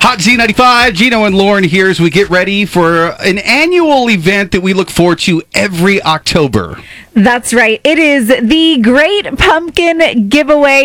Hot Z95, Gino and Lauren here as we get ready for an annual event that we look forward to every October. That's right. It is the Great Pumpkin Giveaway.